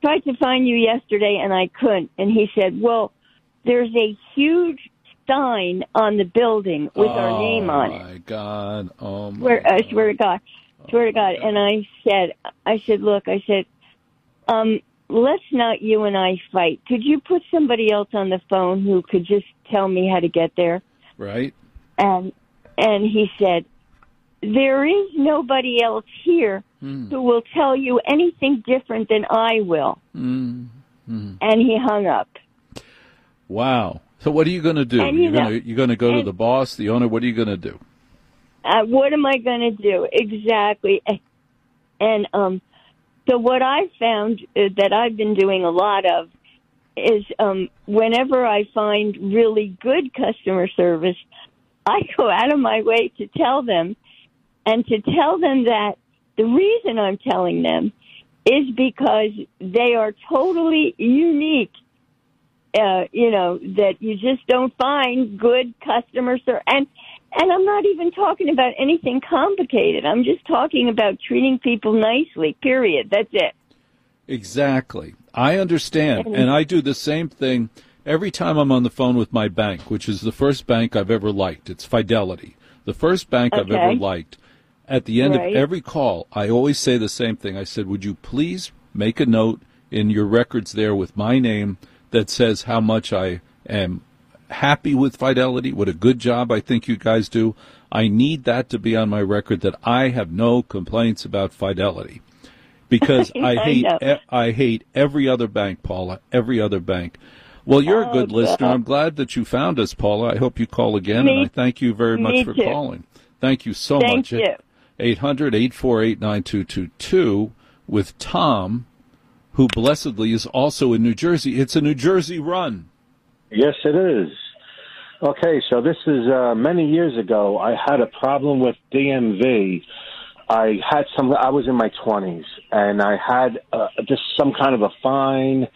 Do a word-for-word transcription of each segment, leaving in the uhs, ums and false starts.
tried to find you yesterday, and I couldn't. And he said, well, there's a huge sign on the building with oh, our name on it. Oh, my God. Oh, my swear, God. I swear to God. Swear to God. And I said, I said, look, I said, um, let's not you and I fight. Could you put somebody else on the phone who could just tell me how to get there? Right. And and he said, there is nobody else here mm. who will tell you anything different than I will. Mm. Mm. And he hung up. Wow. So what are you going to do? And, you you know, gonna, you're going to go and, to the boss, the owner? What are you going to do? Uh, what am I going to do? Exactly. And um, so what I've found uh, that I've been doing a lot of is um, whenever I find really good customer service, I go out of my way to tell them, and to tell them that the reason I'm telling them is because they are totally unique. Uh, you know, that you just don't find good customer service. And, and I'm not even talking about anything complicated. I'm just talking about treating people nicely, period. That's it. Exactly. I understand. And I do the same thing every time I'm on the phone with my bank, which is the first bank I've ever liked. It's Fidelity. The first bank okay. I've ever liked. At the end right. of every call, I always say the same thing. I said, would you please make a note in your records there with my name that says how much I am happy with Fidelity, what a good job I think you guys do. I need that to be on my record that I have no complaints about Fidelity. Because I hate I, e- I hate every other bank, Paula, every other bank. Well, you're oh, a good God. listener. I'm glad that you found us, Paula. I hope you call again, Me, and I thank you very much for too. calling. Thank you so thank much. You. eight hundred, eight four eight, nine two two two with Tom, who blessedly is also in New Jersey. It's a New Jersey run. Yes, it is. Okay, so this is uh, many years ago. I had a problem with D M V. I had some. I was in my twenties, and I had uh, just some kind of a fine,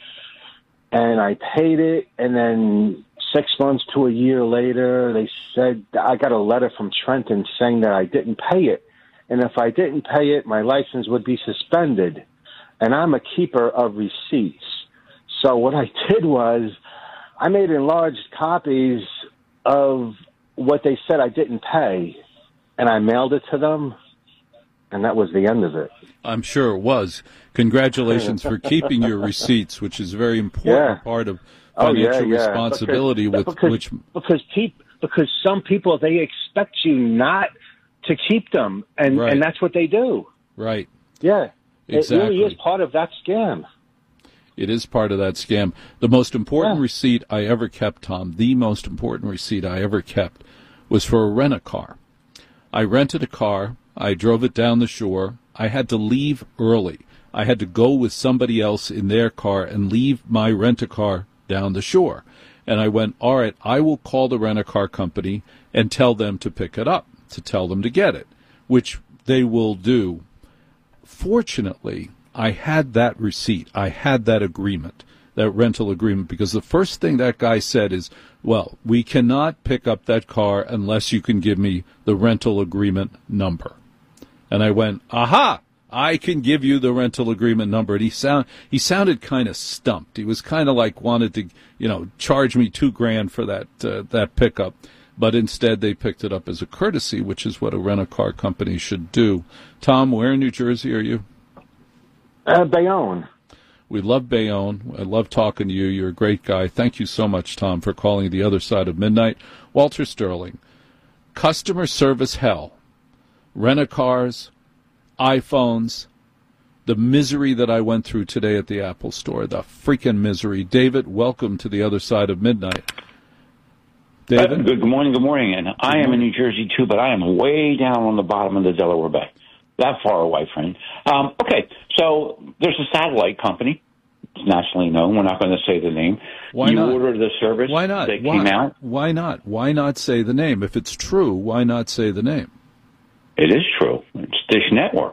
and I paid it. And then six months to a year later, they said I got a letter from Trenton saying that I didn't pay it, and if I didn't pay it, my license would be suspended. And I'm a keeper of receipts. So what I did was I made enlarged copies of what they said I didn't pay, and I mailed it to them, and that was the end of it. I'm sure it was. Congratulations for keeping your receipts, which is a very important yeah. part of financial oh, yeah, yeah. responsibility. Because, with because, which because, peop, because some people, they expect you not to keep them, and, right. and that's what they do. Right. Yeah. Exactly. It really is part of that scam. It is part of that scam. The most important yeah. receipt I ever kept, Tom, the most important receipt I ever kept was for a rent-a-car. I rented a car. I drove it down the shore. I had to leave early. I had to go with somebody else in their car and leave my rent-a-car down the shore. And I went, all right, I will call the rent-a-car company and tell them to pick it up, to tell them to get it, which they will do. Fortunately, I had that receipt. I had that agreement, that rental agreement, because the first thing that guy said is, well, we cannot pick up that car unless you can give me the rental agreement number. And I went, aha, I can give you the rental agreement number. And he sound he sounded kind of stumped. He was kind of like wanted to, you know, charge me two grand for that uh, that pickup. But instead, they picked it up as a courtesy, which is what a rent-a-car company should do. Tom, where in New Jersey are you? Uh, Bayonne. We love Bayonne. I love talking to you. You're a great guy. Thank you so much, Tom, for calling the other side of midnight. Walter Sterling, customer service hell, rent-a-cars, iPhones, the misery that I went through today at the Apple store, the freaking misery. David, welcome to the other side of midnight. David? Uh, good morning, good morning. And I am in New Jersey, too, but I am way down on the bottom of the Delaware Bay. That far away, friend. Um, okay, so there's a satellite company. It's nationally known. We're not going to say the name. Why you not? order the service. Why not? They why, came out. Why not? Why not say the name? If it's true, why not say the name? It is true. It's Dish Network.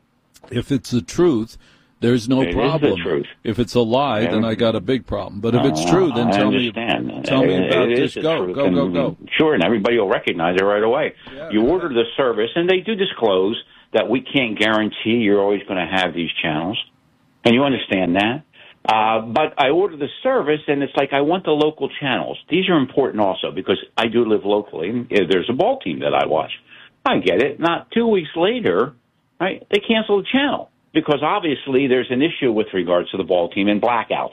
If it's the truth, there's no it problem. Is the truth. If it's a lie, and, then I got a big problem. But if uh, it's true, then I tell understand. me. Tell me it, about it this. Go, go, go, go. Sure, and everybody will recognize it right away. Yeah, you yeah. order the service, and they do disclose that we can't guarantee you're always going to have these channels, and you understand that. Uh, but I order the service, and it's like I want the local channels. These are important also because I do live locally. And there's a ball team that I watch. I get it. Not two weeks later, right, they cancel the channel because obviously there's an issue with regards to the ball team and blackouts.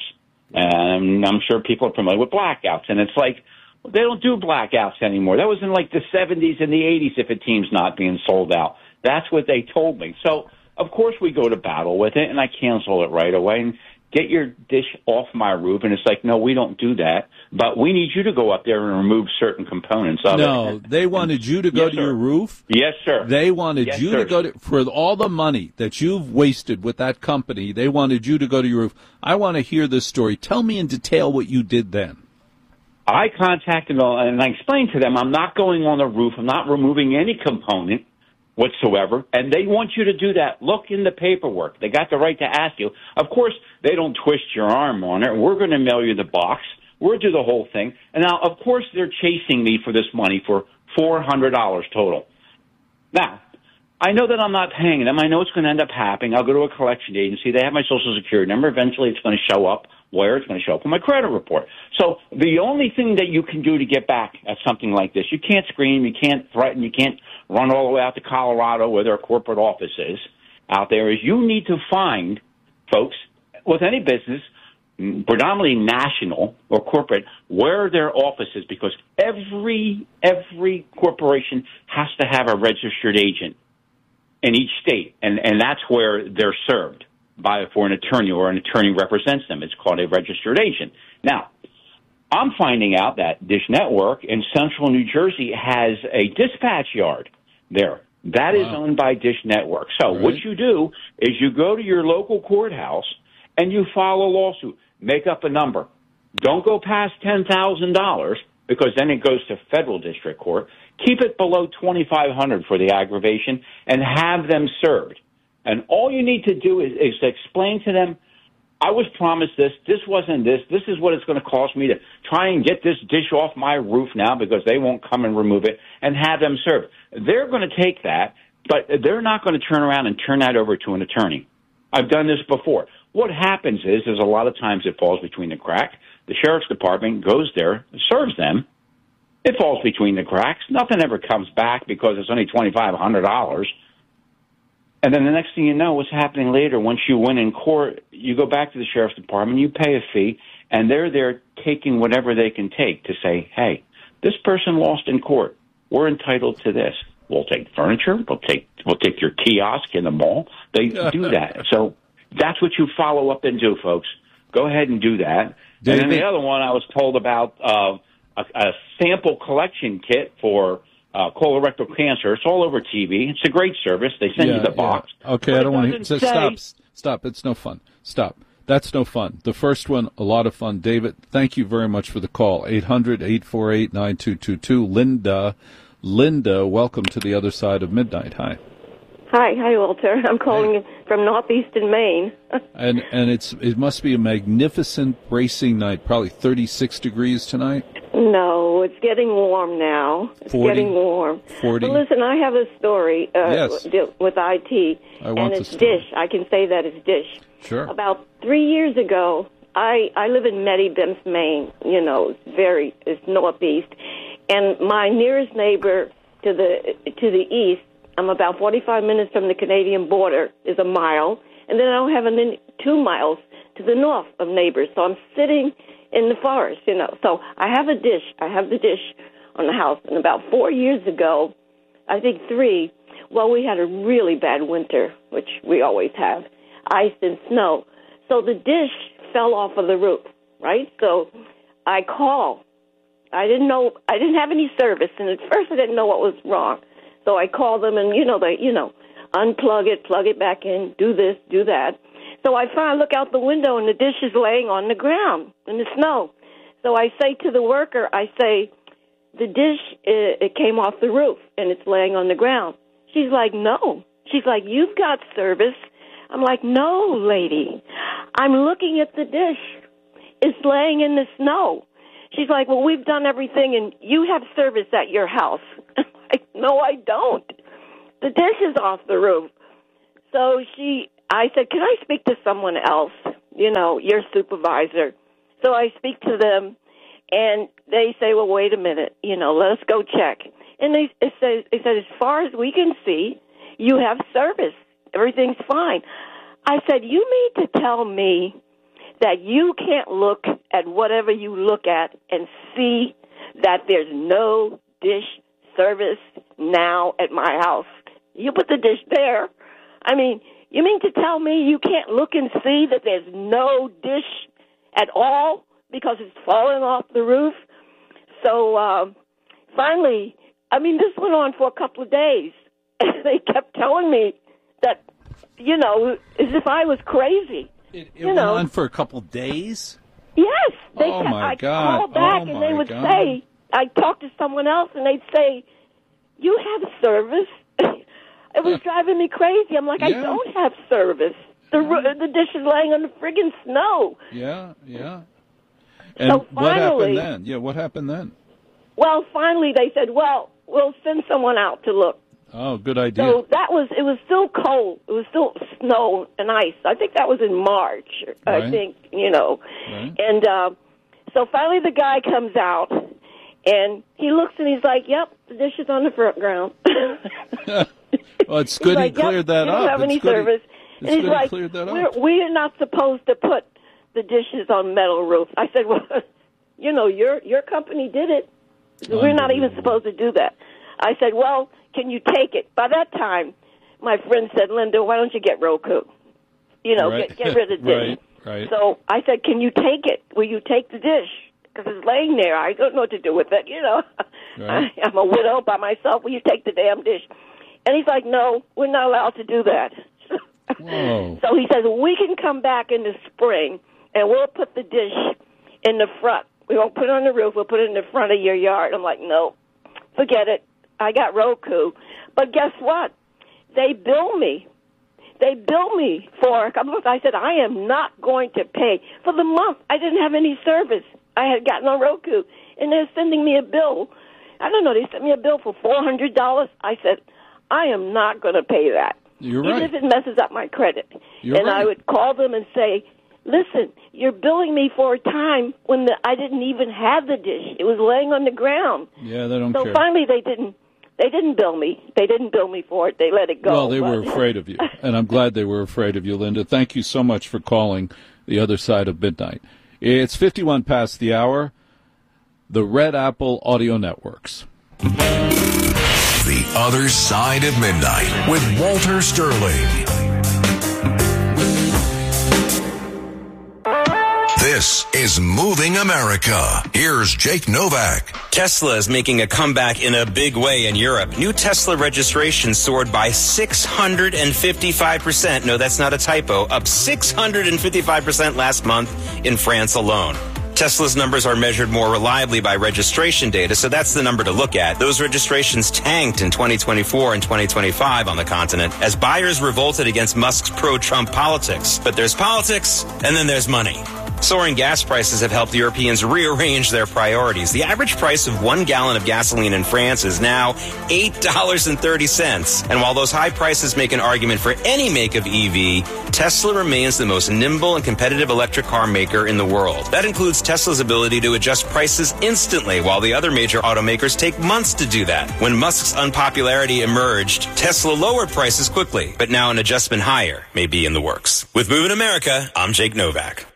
And I'm sure people are familiar with blackouts. And it's like, they don't do blackouts anymore. That was in like the seventies and the eighties if a team's not being sold out. That's what they told me. So, of course, we go to battle with it, and I cancel it right away. And get your dish off my roof. And it's like, no, we don't do that. But we need you to go up there and remove certain components of no, it. No, they wanted you to go yes, to sir. your roof? Yes, sir. They wanted yes, you sir. to go to, for all the money that you've wasted with that company, they wanted you to go to your roof. I want to hear this story. Tell me in detail what you did then. I contacted them, and I explained to them, I'm not going on the roof. I'm not removing any component whatsoever, and they want you to do that. Look in the paperwork. They got the right to ask you. Of course, they don't twist your arm on it. We're going to mail you the box. We'll do the whole thing. And now, of course, they're chasing me for this money for four hundred dollars total. Now, I know that I'm not paying them. I know it's going to end up happening. I'll go to a collection agency. They have my Social Security number. Eventually, it's going to show up where it's going to show up on my credit report. So the only thing that you can do to get back at something like this, you can't scream, you can't threaten, you can't run all the way out to Colorado where their corporate office is out there, is you need to find, folks, with any business, predominantly national or corporate, where their office is, because every every corporation has to have a registered agent in each state, and, and that's where they're served by for an attorney, or an attorney represents them. It's called a registered agent. Now, I'm finding out that Dish Network in central New Jersey has a dispatch yard there. That wow. is owned by Dish Network. So right. what you do is you go to your local courthouse and you file a lawsuit. Make up a number. Don't go past ten thousand dollars because then it goes to federal district court. Keep it below twenty-five hundred dollars for the aggravation and have them served. And all you need to do is, is to explain to them, I was promised this, this wasn't this, this is what it's going to cost me to try and get this dish off my roof now because they won't come and remove it, and have them served. They're going to take that, but they're not going to turn around and turn that over to an attorney. I've done this before. What happens is, is a lot of times it falls between the cracks. The sheriff's department goes there, serves them. It falls between the cracks. Nothing ever comes back because it's only twenty-five hundred dollars. And then the next thing you know, what's happening later, once you win in court, you go back to the sheriff's department, you pay a fee, and they're there taking whatever they can take to say, hey, this person lost in court. We're entitled to this. We'll take furniture. We'll take we'll take your kiosk in the mall. They do that. So that's what you follow up and do, folks. Go ahead and do that. David. And then the other one, I was told about uh, a, a sample collection kit for Uh, colorectal cancer. It's all over T V. It's a great service. They send yeah, you the box. Yeah. Okay, I don't want to. So stop. Stop. It's no fun. Stop. That's no fun. The first one, a lot of fun. David, thank you very much for the call. eight hundred, eight four eight, nine two two two. Linda. Linda, welcome to the other side of midnight. Hi. Hi. Hi, Walter. I'm calling hey. from northeastern Maine. and and it's it must be a magnificent bracing night. Probably thirty-six degrees tonight. No, it's getting warm now. It's forty, getting warm. forty. But listen, I have a story uh, yes. with I T, I want and it's the story. Dish. I can say that it's Dish. Sure. About three years ago, I, I live in Meadowbanks, Maine. You know, it's very it's northeast, and my nearest neighbor to the to the east, I'm about forty-five minutes from the Canadian border, is a mile, and then I don't have an, two miles to the north of neighbors. So I'm sitting in the forest, you know. So I have a dish. I have the dish on the house. And about four years ago, I think three, well, we had a really bad winter, which we always have, ice and snow. So the dish fell off of the roof, right? So I called. I didn't know, I didn't have any service, and at first I didn't know what was wrong. So I called them, and, you know, they, you know, unplug it, plug it back in, do this, do that. So I finally look out the window, and the dish is laying on the ground in the snow. So I say to the worker, I say, the dish, it, it came off the roof, and it's laying on the ground. She's like, no. She's like, you've got service. I'm like, no, lady. I'm looking at the dish. It's laying in the snow. She's like, well, we've done everything, and you have service at your house. I'm like, no, I don't. The dish is off the roof. So she... I said, can I speak to someone else? you know, your supervisor. So I speak to them, and they say, well, wait a minute, you know, let us go check. And they it says, it said, as far as we can see, you have service. Everything's fine. I said, you mean to tell me that you can't look at whatever you look at and see that there's no dish service now at my house? You put the dish there. I mean, you mean to tell me you can't look and see that there's no dish at all because it's falling off the roof? So uh, finally, I mean, this went on for a couple of days. They kept telling me that, you know, as if I was crazy. It, it you went know. on for a couple of days? Yes. They oh, kept, my I God. called back oh and they would God. say, I'd talk to someone else and they'd say, you have service. It was driving me crazy. I'm like, yeah. I don't have service. The yeah. the dish is laying on the friggin' snow. Yeah, yeah. And so what finally, happened then? Yeah, what happened then? Well, finally they said, well, we'll send someone out to look. Oh, good idea. So that was, it was still cold. It was still snow and ice. I think that was in March, right. I think, you know. Right. And uh, so finally the guy comes out, and he looks and he's like, yep, the dish is on the front ground. Well, it's good like, he cleared yep, that you up. don't have it's any good service. He, and he's like, cleared that we're, up. we're not supposed to put the dishes on metal roofs. I said, well, you know, your your company did it. We're not even supposed to do that. I said, well, can you take it? By that time, my friend said, Linda, why don't you get Roku? You know, right. get, get rid of this. right, right. So I said, can you take it? Will you take the dish? Because it's laying there. I don't know what to do with it, you know. Right. I, I'm a widow by myself. Will you take the damn dish? And he's like, no, we're not allowed to do that. Whoa. So he says, we can come back in the spring, and we'll put the dish in the front. We won't put it on the roof. We'll put it in the front of your yard. I'm like, no, forget it. I got Roku. But guess what? They bill me. They bill me for a couple of months. I said, I am not going to pay. For the month, I didn't have any service. I had gotten on Roku, and they're sending me a bill. I don't know. They sent me a bill for four hundred dollars. I said, I am not going to pay that. You're Even right. if it messes up my credit. You're and right. I would call them and say, listen, you're billing me for a time when the, I didn't even have the dish. It was laying on the ground. Yeah, they don't so care. So finally they didn't they didn't bill me. They didn't bill me for it. They let it go. Well, they but... were afraid of you, and I'm glad they were afraid of you, Linda. Thank you so much for calling the other side of midnight. It's fifty-one past the hour. The Red Apple Audio Networks. The Other Side of Midnight with Walter Sterling. This is Moving America. Here's Jake Novak. Tesla is making a comeback in a big way in Europe. New Tesla registrations soared by six hundred fifty-five percent. No, that's not a typo. Up six hundred fifty-five percent last month in France alone. Tesla's numbers are measured more reliably by registration data, so that's the number to look at. Those registrations tanked in twenty twenty-four and twenty twenty-five on the continent as buyers revolted against Musk's pro-Trump politics. But there's politics, and then there's money. Soaring gas prices have helped Europeans rearrange their priorities. The average price of one gallon of gasoline in France is now eight dollars and thirty cents. And while those high prices make an argument for any make of E V, Tesla remains the most nimble and competitive electric car maker in the world. That includes Tesla's ability to adjust prices instantly, while the other major automakers take months to do that. When Musk's unpopularity emerged, Tesla lowered prices quickly, but now an adjustment higher may be in the works. With Moving America, I'm Jake Novak.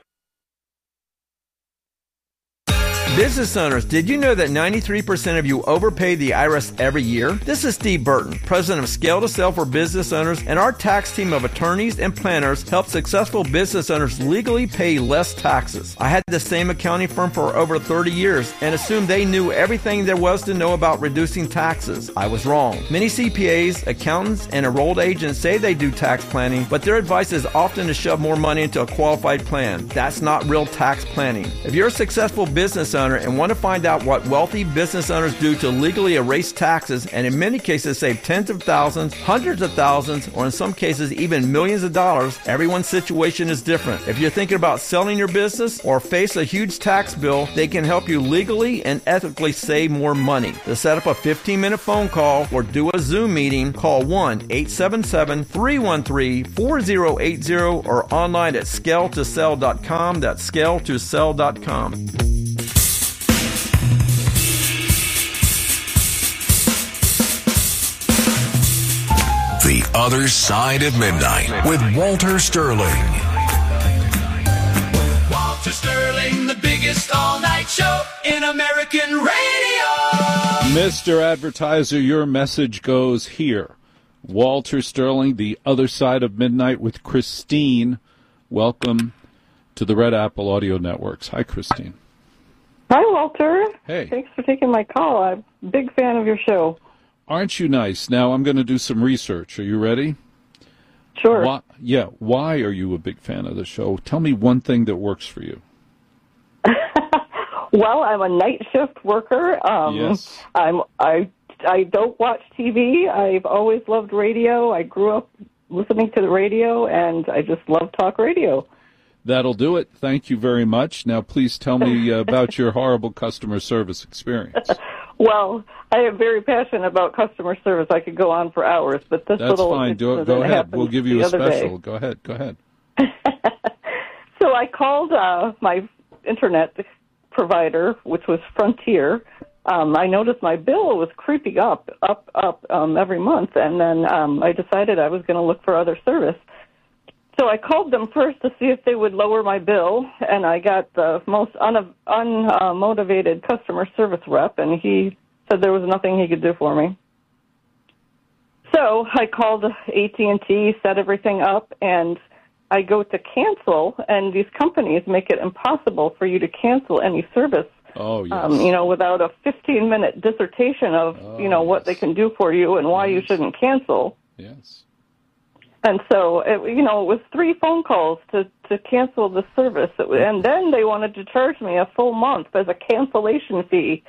Business owners, did you know that ninety-three percent of you overpay the I R S every year? This is Steve Burton, president of Scale to Sell for Business Owners, and our tax team of attorneys and planners help successful business owners legally pay less taxes. I had the same accounting firm for over thirty years and assumed they knew everything there was to know about reducing taxes. I was wrong. Many C P As, accountants, and enrolled agents say they do tax planning, but their advice is often to shove more money into a qualified plan. That's not real tax planning. If you're a successful business owner, owner and want to find out what wealthy business owners do to legally erase taxes and in many cases save tens of thousands, hundreds of thousands, or in some cases even millions of dollars, everyone's situation is different. If you're thinking about selling your business or face a huge tax bill, they can help you legally and ethically save more money. To set up a fifteen-minute phone call or do a Zoom meeting, call one eight seven seven, three one three, four zero eight zero or online at scale to sell dot com. That's scale to sell dot com. The Other Side of Midnight with Walter Sterling. Walter Sterling, the biggest all-night show in American radio. Mister Advertiser, your message goes here. Walter Sterling, The Other Side of Midnight with Christine. Welcome to the Red Apple Audio Networks. Hi, Christine. Hi, Walter. Hey. Thanks for taking my call. I'm a big fan of your show. Aren't you nice? Now I'm going to do some research. Are you ready? Sure. Why, yeah. Why are you a big fan of the show? Tell me one thing that works for you. Well, I'm a night shift worker. Um, yes. I'm, I, I don't watch T V. I've always loved radio. I grew up listening to the radio, and I just love talk radio. That'll do it. Thank you very much. Now, please tell me uh, about your horrible customer service experience. Well, I am very passionate about customer service. I could go on for hours, but this That's little fine. Do, go ahead. We'll give you a special. Go ahead. Go ahead. So I called uh, my internet provider, which was Frontier. Um, I noticed my bill was creeping up, up, up um, every month, and then um, I decided I was going to look for other service. So I called them first to see if they would lower my bill, and I got the most un- unmotivated customer service rep, and he said there was nothing he could do for me. So I called A T and T, set everything up, and I go to cancel, and these companies make it impossible for you to cancel any service. Oh, yes. Um, you know, without a fifteen-minute dissertation of, oh, you know, what yes. they can do for you and why yes. you shouldn't cancel. Yes. And so, it, you know, it was three phone calls to, to cancel the service. It was, and then they wanted to charge me a full month as a cancellation fee.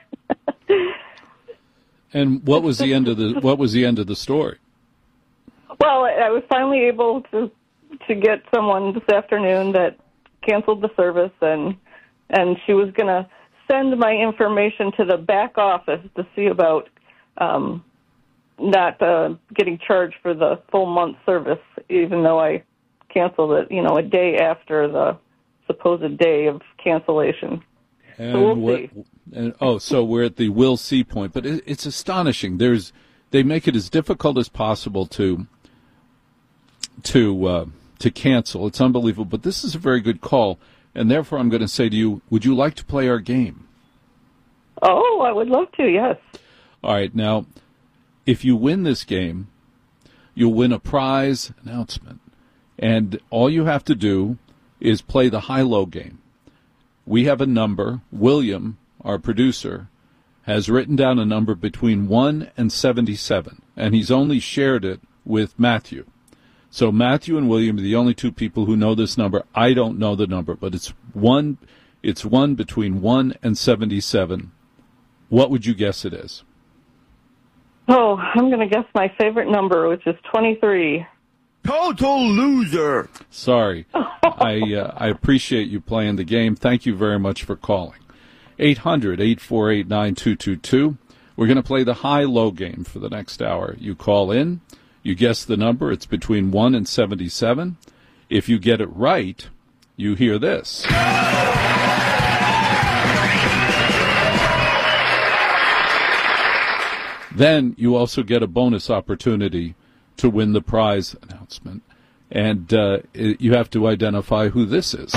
And what was the end of the what was the end of the story? Well, I was finally able to to get someone this afternoon that canceled the service, and and she was going to send my information to the back office to see about um, not uh, getting charged for the full month service, even though I canceled it, you know, a day after the supposed day of cancellation. And so we'll what, see. And, oh, so we're at the we'll see point, but it, it's astonishing. There's they make it as difficult as possible to to uh, to cancel. It's unbelievable. But this is a very good call, and therefore I'm going to say to you, would you like to play our game? Oh, I would love to. Yes. All right. Now, if you win this game, you'll win a prize announcement, and all you have to do is play the high-low game. We have a number. William, our producer, has written down a number between one and seventy-seven, and he's only shared it with Matthew. So Matthew and William are the only two people who know this number. I don't know the number, but it's one. It's one between one and seventy-seven. What would you guess it is? Oh, I'm going to guess my favorite number, which is twenty-three. Total loser. Sorry. I uh, I appreciate you playing the game. Thank you very much for calling. eight hundred, eight four eight, nine two two two. We're going to play the high-low game for the next hour. You call in. You guess the number. It's between one and seventy-seven. If you get it right, you hear this. Then you also get a bonus opportunity to win the prize announcement. And uh, it, you have to identify who this is.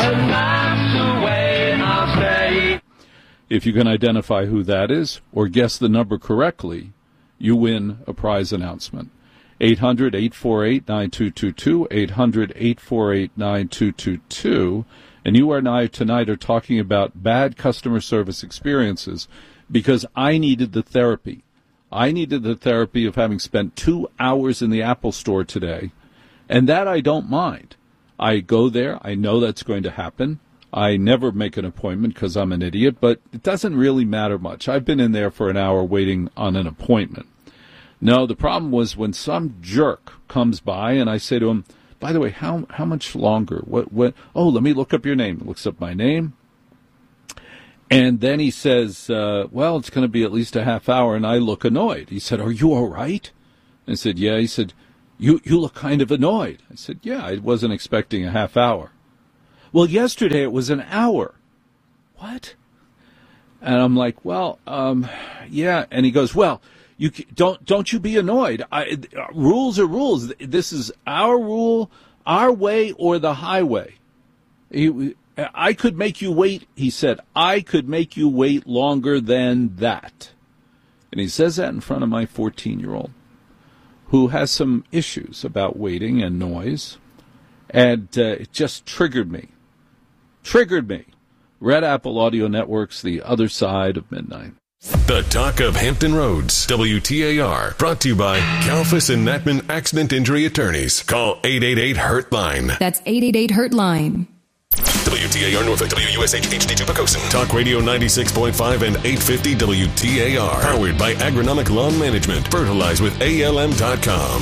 If you can identify who that is or guess the number correctly, you win a prize announcement. eight hundred, eight four eight, nine two two two, eight hundred, eight four eight, nine two two two. And you and I tonight are talking about bad customer service experiences because I needed the therapy. I needed the therapy of having spent two hours in the Apple store today, and that I don't mind. I go there. I know that's going to happen. I never make an appointment because I'm an idiot, but it doesn't really matter much. I've been in there for an hour waiting on an appointment. No, the problem was when some jerk comes by and I say to him, by the way, how how much longer? What what? Oh, let me look up your name. Looks up my name. And then he says, uh, well, it's going to be at least a half hour. And I look annoyed. He said, are you all right? I said, yeah. He said, you, you look kind of annoyed. I said, yeah, I wasn't expecting a half hour. Well, yesterday it was an hour. What? And I'm like, well, um, yeah. And he goes, well, you don't don't you be annoyed. I, rules are rules. This is our rule, our way or the highway. He, I could make you wait, he said. I could make you wait longer than that. And he says that in front of my fourteen-year-old, who has some issues about waiting and noise. And uh, it just triggered me. Triggered me. Red Apple Audio Network's The Other Side of Midnight. The Talk of Hampton Roads, W T A R, brought to you by Kalfas and Natman Accident Injury Attorneys. Call eight eight eight, hurt line. That's eight eight eight, hurt line. W T A R Norfolk, W U S H H D two Pocosin. Talk Radio ninety-six point five and eight fifty W T A R. Powered by Agronomic Lawn Management. Fertilize with A L M dot com.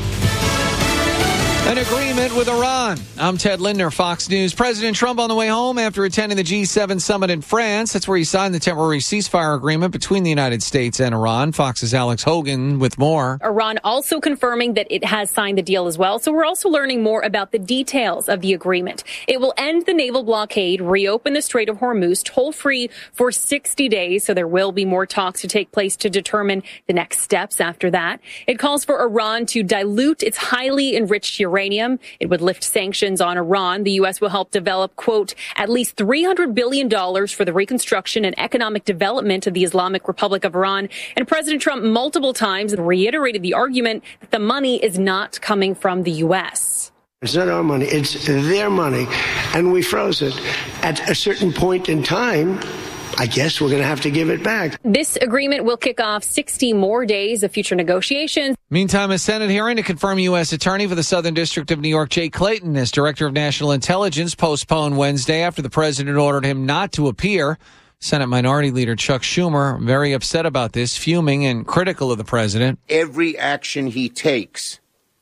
An agreement with Iran. I'm Ted Lindner, Fox News. President Trump on the way home after attending the G seven summit in France. That's where he signed the temporary ceasefire agreement between the United States and Iran. Fox's Alex Hogan with more. Iran also confirming that it has signed the deal as well. So we're also learning more about the details of the agreement. It will end the naval blockade, reopen the Strait of Hormuz toll-free for sixty days. So there will be more talks to take place to determine the next steps after that. It calls for Iran to dilute its highly enriched uranium. Uranium. It would lift sanctions on Iran. The U S will help develop, quote, at least three hundred billion dollars for the reconstruction and economic development of the Islamic Republic of Iran. And President Trump multiple times reiterated the argument that the money is not coming from the U S. It's not our money. It's their money. And we froze it. At a certain point in time, I guess we're going to have to give it back. This agreement will kick off sixty more days of future negotiations. Meantime, a Senate hearing to confirm U S Attorney for the Southern District of New York, Jay Clayton, as Director of National Intelligence, postponed Wednesday after the president ordered him not to appear. Senate Minority Leader Chuck Schumer very upset about this, fuming and critical of the president. Every action he takes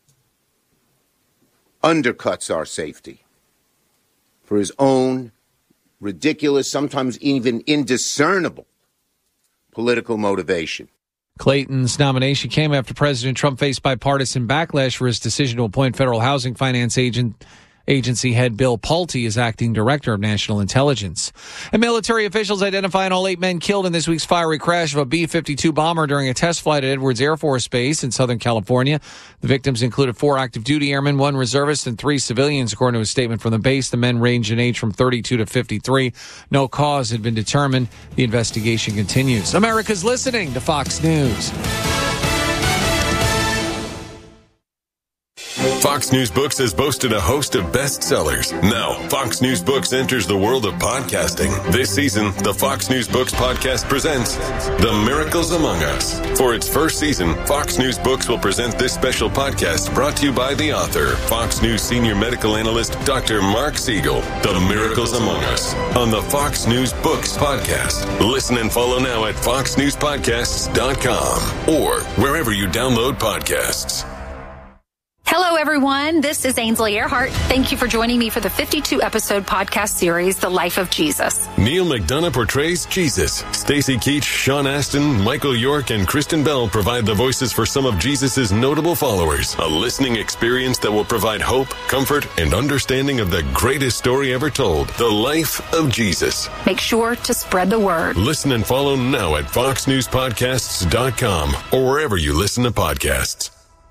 undercuts our safety for his own ridiculous, sometimes even indiscernible political motivation. Clayton's nomination came after President Trump faced bipartisan backlash for his decision to appoint federal housing finance agent Agency head Bill Pulte as acting director of national intelligence. And military officials identifying all eight men killed in this week's fiery crash of a B fifty-two bomber during a test flight at Edwards Air Force Base in Southern California. The victims included four active duty airmen, one reservist, and three civilians, according to a statement from the base. The men ranged in age from thirty-two to fifty-three. No cause had been determined. The investigation continues. America's listening to Fox News. Fox News Books has boasted a host of bestsellers. Now, Fox News Books enters the world of podcasting. This season, the Fox News Books podcast presents The Miracles Among Us. For its first season, Fox News Books will present this special podcast brought to you by the author, Fox News senior medical analyst, Doctor Mark Siegel. The Miracles Among Us on the Fox News Books podcast. Listen and follow now at fox news podcasts dot com or wherever you download podcasts. Hello, everyone. This is Ainsley Earhart. Thank you for joining me for the fifty-two episode podcast series, The Life of Jesus. Neil McDonough portrays Jesus. Stacey Keach, Sean Astin, Michael York, and Kristen Bell provide the voices for some of Jesus' notable followers. A listening experience that will provide hope, comfort, and understanding of the greatest story ever told, The Life of Jesus. Make sure to spread the word. Listen and follow now at fox news podcasts dot com or wherever you listen to podcasts.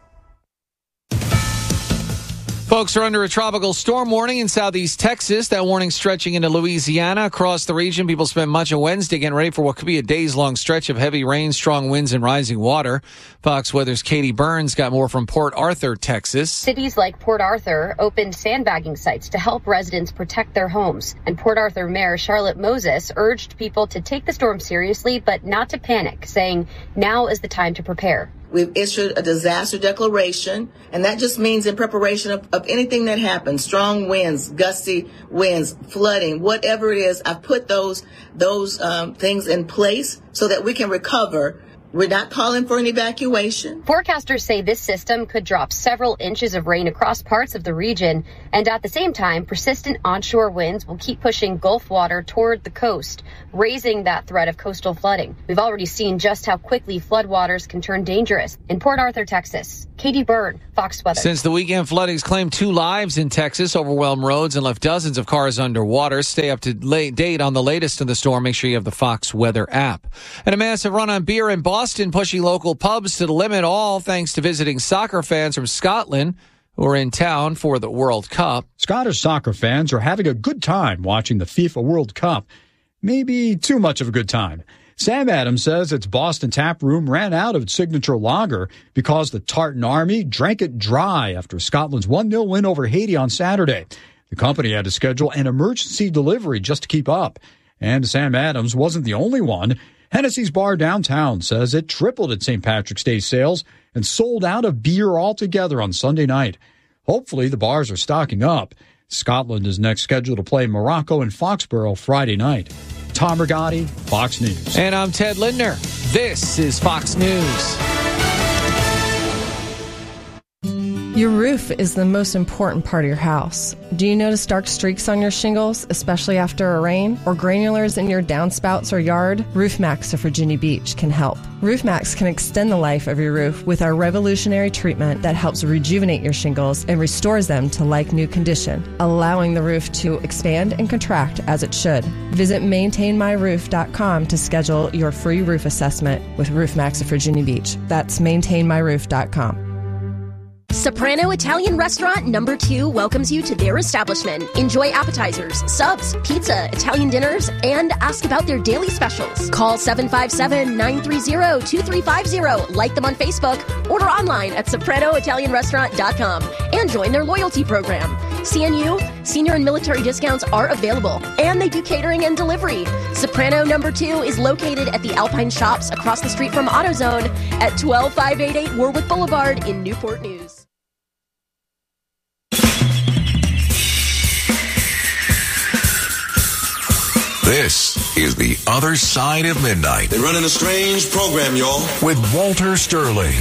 Folks are under a tropical storm warning in southeast Texas. That warning stretching into Louisiana. Across the region, people spent much of Wednesday getting ready for what could be a days-long stretch of heavy rain, strong winds, and rising water. Fox Weather's Katie Burns got more from Port Arthur, Texas. Cities like Port Arthur opened sandbagging sites to help residents protect their homes. And Port Arthur Mayor Charlotte Moses urged people to take the storm seriously, but not to panic, saying now is the time to prepare. We've issued a disaster declaration, and that just means in preparation of, of anything that happens, strong winds, gusty winds, flooding, whatever it is, I've put those those um, things in place so that we can recover. We're not calling for an evacuation. Forecasters say this system could drop several inches of rain across parts of the region, and at the same time, persistent onshore winds will keep pushing Gulf water toward the coast, raising that threat of coastal flooding. We've already seen just how quickly floodwaters can turn dangerous. In Port Arthur, Texas, Katie Byrne, Fox Weather. Since the weekend, floodings claimed two lives in Texas, overwhelmed roads, and left dozens of cars underwater. Stay up to date on the latest in the storm. Make sure you have the Fox Weather app. And a massive run on beer in Boston. Boston pushing local pubs to the limit, all thanks to visiting soccer fans from Scotland who are in town for the World Cup. Scottish soccer fans are having a good time watching the FIFA World Cup. Maybe too much of a good time. Sam Adams says its Boston tap room ran out of its signature lager because the Tartan Army drank it dry after Scotland's one nil win over Haiti on Saturday. The company had to schedule an emergency delivery just to keep up. And Sam Adams wasn't the only one. Hennessy's Bar downtown says it tripled its Saint Patrick's Day sales and sold out of beer altogether on Sunday night. Hopefully, the bars are stocking up. Scotland is next scheduled to play Morocco in Foxborough Friday night. Tom Rigotti, Fox News. And I'm Ted Lindner. This is Fox News. Your roof is the most important part of your house. Do you notice dark streaks on your shingles, especially after a rain, or granulars in your downspouts or yard? RoofMax of Virginia Beach can help. RoofMax can extend the life of your roof with our revolutionary treatment that helps rejuvenate your shingles and restores them to like-new condition, allowing the roof to expand and contract as it should. Visit maintain my roof dot com to schedule your free roof assessment with RoofMax of Virginia Beach. That's maintain my roof dot com. Soprano Italian Restaurant Number Two welcomes you to their establishment. Enjoy appetizers, subs, pizza, Italian dinners, and ask about their daily specials. Call seven five seven, nine three zero, two three five zero, like them on Facebook, order online at soprano italian restaurant dot com, and join their loyalty program. C N U, senior and military discounts are available, and they do catering and delivery. Soprano Number Two is located at the Alpine Shops across the street from AutoZone at twelve five eighty-eight Warwick Boulevard in Newport News. This is The Other Side of Midnight. They're running a strange program, y'all. With Walter Sterling.